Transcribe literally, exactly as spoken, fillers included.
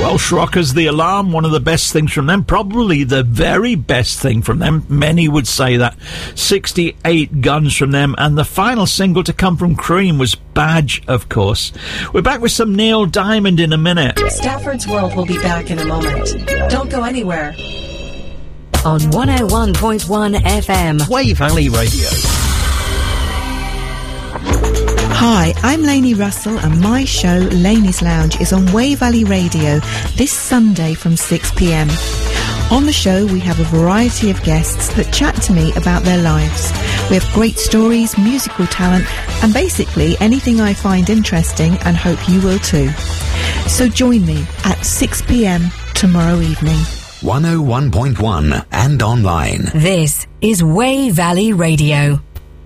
Welsh rockers, The Alarm, one of the best things from them, probably the very best thing from them. Many would say that. sixty-eight Guns from them, and the final single to come from Cream was Badge, of course. We're back with some Neil Diamond in a minute. Stafford's World will be back in a moment. Don't go anywhere. On one oh one point one F M. Way Valley Radio. Hi, I'm Lainey Russell and my show, Lainey's Lounge, is on Way Valley Radio this Sunday from six p m. On the show, we have a variety of guests that chat to me about their lives. We have great stories, musical talent, and basically anything I find interesting and hope you will too. So join me at six p m tomorrow evening. one oh one point one and online. This is Way Valley Radio.